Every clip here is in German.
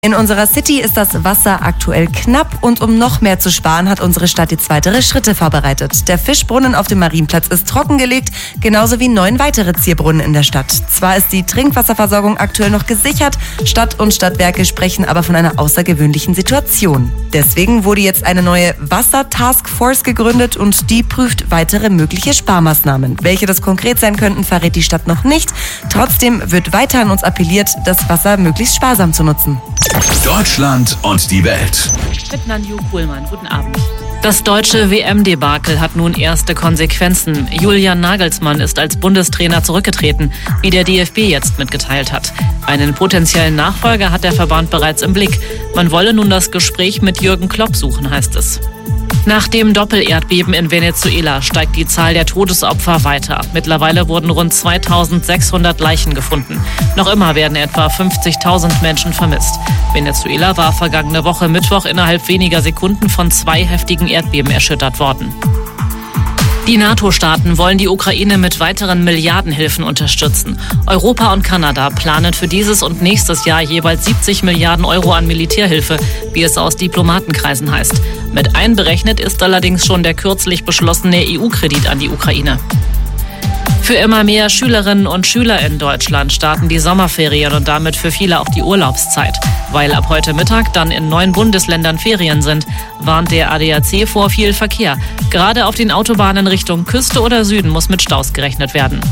In unserer City ist das Wasser aktuell knapp und um noch mehr zu sparen, hat unsere Stadt jetzt weitere Schritte vorbereitet. Der Fischbrunnen auf dem Marienplatz ist trockengelegt, genauso wie 9 weitere Zierbrunnen in der Stadt. Zwar ist die Trinkwasserversorgung aktuell noch gesichert, Stadt und Stadtwerke sprechen aber von einer außergewöhnlichen Situation. Deswegen wurde jetzt eine neue Wasser-Taskforce gegründet und die prüft weitere mögliche Sparmaßnahmen. Welche das konkret sein könnten, verrät die Stadt noch nicht. Trotzdem wird weiter an uns appelliert, das Wasser möglichst sparsam zu nutzen. Deutschland und die Welt. Mit Nanju Kuhlmann. Guten Abend. Das deutsche WM-Debakel hat nun erste Konsequenzen. Julian Nagelsmann ist als Bundestrainer zurückgetreten, wie der DFB jetzt mitgeteilt hat. Einen potenziellen Nachfolger hat der Verband bereits im Blick. Man wolle nun das Gespräch mit Jürgen Klopp suchen, heißt es. Nach dem Doppelerdbeben in Venezuela steigt die Zahl der Todesopfer weiter. Mittlerweile wurden rund 2600 Leichen gefunden. Noch immer werden etwa 50.000 Menschen vermisst. Venezuela war vergangene Woche Mittwoch innerhalb weniger Sekunden von 2 heftigen Erdbeben erschüttert worden. Die NATO-Staaten wollen die Ukraine mit weiteren Milliardenhilfen unterstützen. Europa und Kanada planen für dieses und nächstes Jahr jeweils 70 Milliarden Euro an Militärhilfe, wie es aus Diplomatenkreisen heißt. Mit einberechnet ist allerdings schon der kürzlich beschlossene EU-Kredit an die Ukraine. Für immer mehr Schülerinnen und Schüler in Deutschland starten die Sommerferien und damit für viele auch die Urlaubszeit. Weil ab heute Mittag dann in 9 Bundesländern Ferien sind, warnt der ADAC vor viel Verkehr. Gerade auf den Autobahnen Richtung Küste oder Süden muss mit Staus gerechnet werden.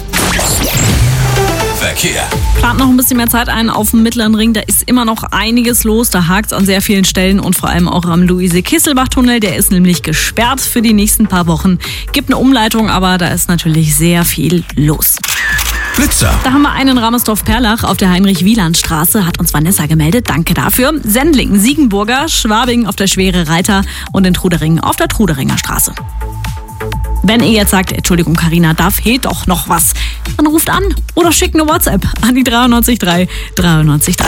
Verkehr. Plant noch ein bisschen mehr Zeit ein auf dem Mittleren Ring. Da ist immer noch einiges los. Da hakt's an sehr vielen Stellen und vor allem auch am Luise-Kisselbach-Tunnel. Der ist nämlich gesperrt für die nächsten paar Wochen. Gibt eine Umleitung, aber da ist natürlich sehr viel los. Blitzer. Da haben wir einen in Ramersdorf-Perlach auf der Heinrich-Wieland-Straße, hat uns Vanessa gemeldet. Danke dafür. Sendling, Siegenburger, Schwabing auf der Schwere Reiter und in Trudering auf der Truderinger Straße. Wenn ihr jetzt sagt, Entschuldigung Carina, da fehlt doch noch was, dann ruft an oder schickt eine WhatsApp an die 93.3 93.3.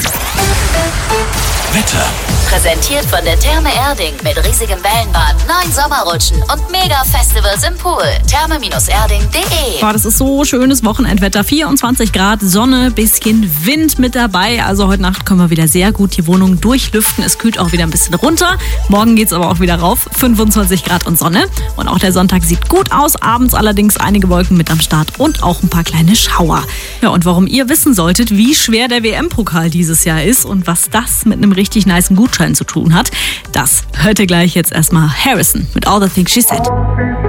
Wetter. Präsentiert von der Therme Erding mit riesigem Wellenbad, 9 Sommerrutschen und Mega-Festivals im Pool. Therme-erding.de. Boah, das ist so schönes Wochenendwetter. 24 Grad, Sonne, bisschen Wind mit dabei. Also heute Nacht können wir wieder sehr gut die Wohnung durchlüften. Es kühlt auch wieder ein bisschen runter. Morgen geht's aber auch wieder rauf. 25 Grad und Sonne. Und auch der Sonntag sieht gut aus. Abends allerdings einige Wolken mit am Start und auch ein paar kleine Schauer. Ja, und warum ihr wissen solltet, wie schwer der WM-Pokal dieses Jahr ist und was das mit einem richtig nicen Gutschein zu tun hat, das hört ihr gleich. Jetzt erstmal Harrison mit All the Things She Said.